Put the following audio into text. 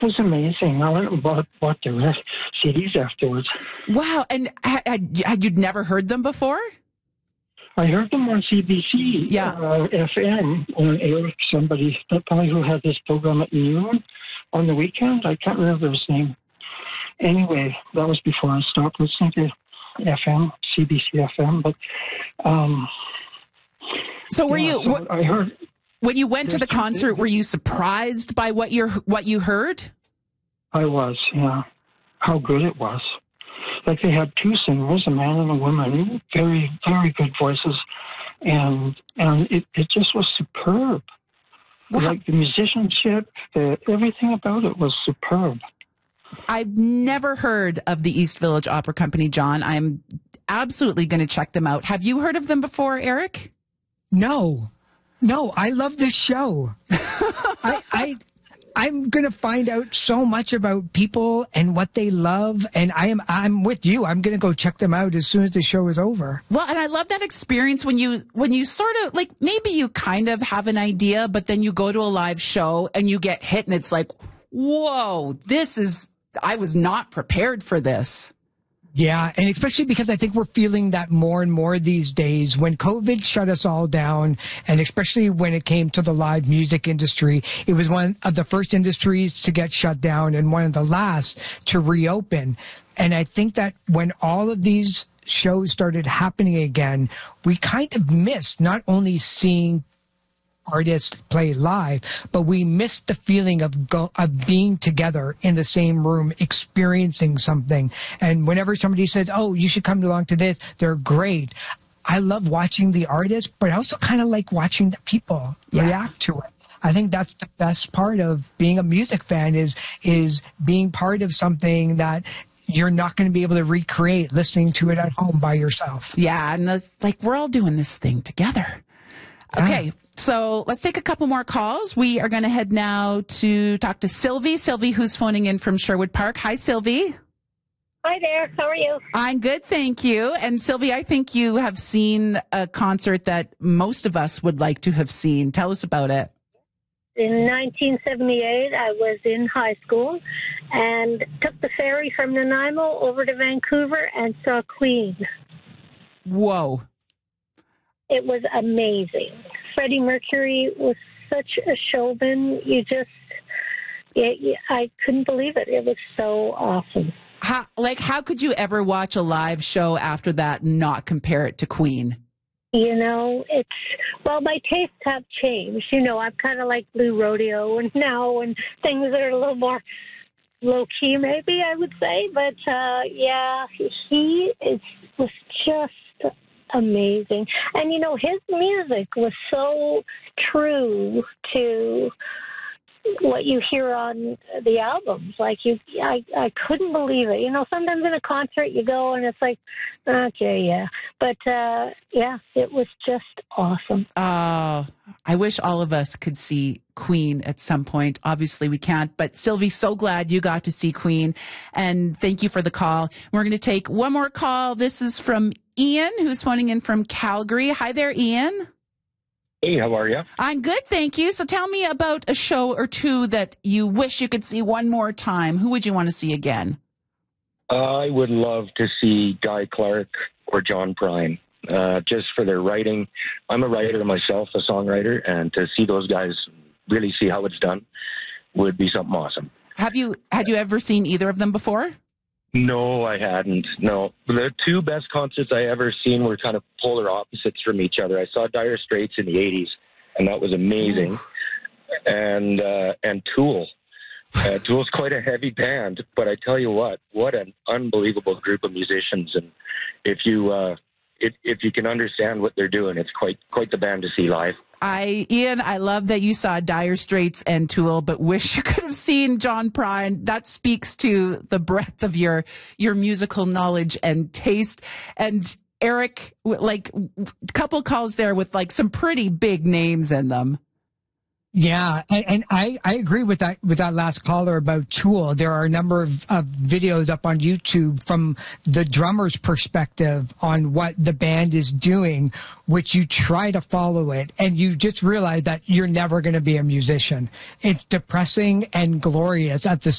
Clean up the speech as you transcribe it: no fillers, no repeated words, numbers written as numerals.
was amazing. I went and bought the rest CDs afterwards. Wow. And had you never heard them before? I heard them on CBC FM on Eric, that guy who had this program at noon on the weekend. I can't remember his name. Anyway, that was before I stopped listening to FM, CBC FM. But so were you? So I heard when you went to the concert. Were you surprised by what you heard? I was. Yeah, how good it was. Like they had two singers, a man and a woman, very, very good voices, and it just was superb. Wow. Like the musicianship, everything about it was superb. I've never heard of the East Village Opera Company, John. I'm absolutely going to check them out. Have you heard of them before, Eric? No, I love this show. I'm going to find out so much about people and what they love, and I'm with you. I'm going to go check them out as soon as the show is over. Well, and I love that experience when you sort of, like, maybe you kind of have an idea, but then you go to a live show and you get hit and it's like, whoa, I was not prepared for this. Yeah, and especially because I think we're feeling that more and more these days. When COVID shut us all down, and especially when it came to the live music industry, it was one of the first industries to get shut down and one of the last to reopen. And I think that when all of these shows started happening again, we kind of missed not only seeing artists play live, but we missed the feeling of being together in the same room, experiencing something. And whenever somebody says, "Oh, you should come along to this," they're great. I love watching the artists, but I also kind of like watching the people react to it. I think that's the best part of being a music fan is being part of something that you're not going to be able to recreate listening to it at home by yourself. Yeah, and we're all doing this thing together. Okay. Yeah. So let's take a couple more calls. We are going to head now to talk to Sylvie. Sylvie, who's phoning in from Sherwood Park. Hi, Sylvie. Hi there. How are you? I'm good, thank you. And Sylvie, I think you have seen a concert that most of us would like to have seen. Tell us about it. In 1978, I was in high school and took the ferry from Nanaimo over to Vancouver and saw Queen. Whoa. It was amazing. Freddie Mercury was such a showman. I couldn't believe it. It was so awesome. How could you ever watch a live show after that and not compare it to Queen? You know, my tastes have changed. You know, I'm kind of like Blue Rodeo and things that are a little more low key, maybe I would say. But he was just amazing. And, you know, his music was so true to what you hear on the albums. Like, I couldn't believe it. You know, sometimes in a concert you go and it's like, okay, yeah. But, it was just awesome. Oh, I wish all of us could see Queen at some point. Obviously we can't, but Sylvie, so glad you got to see Queen, and thank you for the call. We're going to take one more call. This is from Ian, who's phoning in from Calgary. Hi there, Ian. Hey, how are you? I'm good, thank you. So tell me about a show or two that you wish you could see one more time. Who would you want to see again? I would love to see Guy Clark or John Prine, just for their writing. I'm a writer myself, a songwriter, and to see those guys really see how it's done would be something awesome. Had you ever seen either of them before? No, I hadn't. No. The two best concerts I ever seen were kind of polar opposites from each other. I saw Dire Straits in the 80s, and that was amazing. Ooh. And Tool. Tool's quite a heavy band, but I tell you what an unbelievable group of musicians. And if you can understand what they're doing, it's quite the band to see live. Ian, I love that you saw Dire Straits and Tool, but wish you could have seen John Prine. That speaks to the breadth of your musical knowledge and taste. And Eric, like, a couple calls there with like some pretty big names in them. Yeah, and I agree with that last caller about Tool. There are a number of videos up on YouTube from the drummer's perspective on what the band is doing, which you try to follow it, and you just realize that you're never going to be a musician. It's depressing and glorious at the